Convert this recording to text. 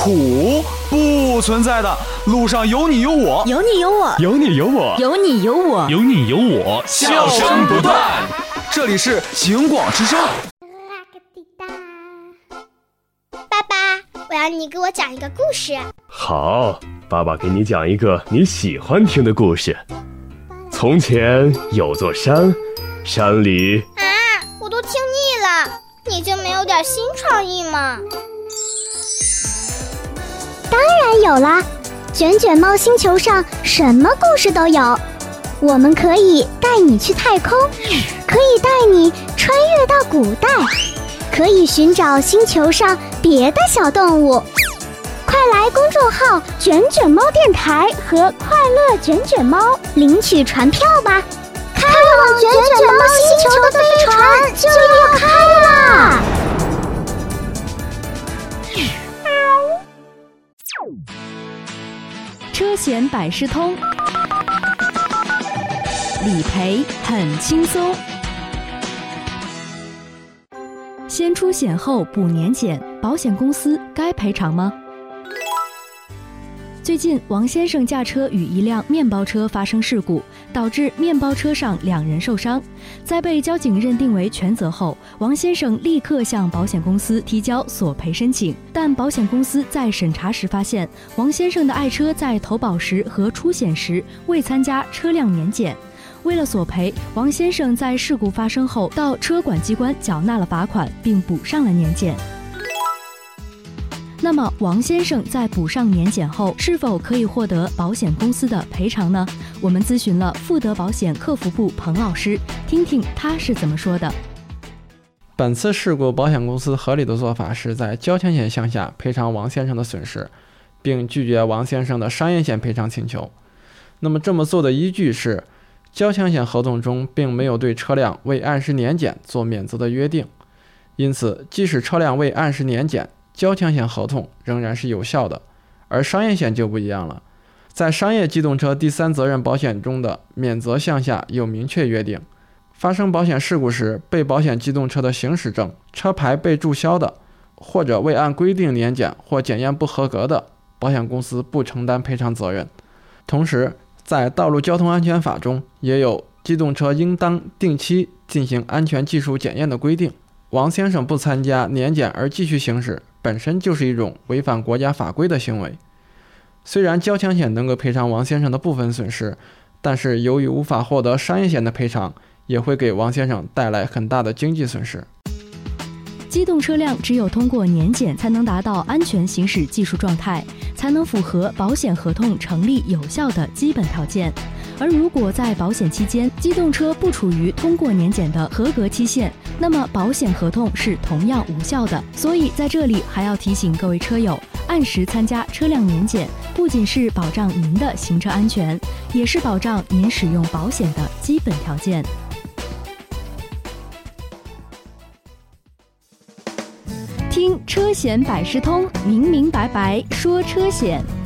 苦，不存在的。路上有你有我， 有你有我， 有你有我， 有你有我， 有你有我， 笑声不断。这里是警广之声。 爸爸，我要你给我讲一个故事。 好，爸爸给你讲一个你喜欢听的故事。从前有座山，山里…… 我都听腻了，你就没有点新创意吗？ 当然有啦，卷卷猫星球上什么故事都有。我们可以带你去太空，可以带你穿越到古代，可以寻找星球上别的小动物。快来公众号卷卷猫电台和快乐卷卷猫领取船票吧，开往卷卷猫星球的飞船就要开啦！ 车险百事通，理赔很轻松。先出险后补年检，保险公司该赔偿吗？最近，王先生驾车与一辆面包车发生事故，导致面包车上2人受伤。在被交警认定为全责后，王先生立刻向保险公司提交索赔申请，但保险公司在审查时发现，王先生的爱车在投保时和出险时未参加车辆年检。为了索赔，王先生在事故发生后到车管机关缴纳了罚款，并补上了年检。那么王先生在补上年检后，是否可以获得保险公司的赔偿呢？我们咨询了富德保险客服部彭老师，听听他是怎么说的。 本次事故，保险公司合理的做法是在交强险项下赔偿王先生的损失，并拒绝王先生的商业险赔偿请求。那么这么做的依据是，交强险合同中并没有对车辆未按时年检做免责的约定，因此即使车辆未按时年检，交强险合同仍然是有效的。而商业险就不一样了，在商业机动车第三责任保险中的免责项下有明确约定，发生保险事故时，被保险机动车的行驶证、车牌被注销的，或者未按规定年检或检验不合格的，保险公司不承担赔偿责任。同时，在道路交通安全法中也有机动车应当定期进行安全技术检验的规定。王先生不参加年检而继续行驶，本身就是一种违反国家法规的行为。虽然交强险能够赔偿王先生的部分损失，但是由于无法获得商业险的赔偿，也会给王先生带来很大的经济损失。 机动车辆只有通过年检才能达到安全行驶技术状态，才能符合保险合同成立有效的基本条件。而如果在保险期间，机动车不处于通过年检的合格期限，那么保险合同是同样无效的。所以在这里还要提醒各位车友，按时参加车辆年检，不仅是保障您的行车安全，也是保障您使用保险的基本条件。听车险百事通，明明白白说车险。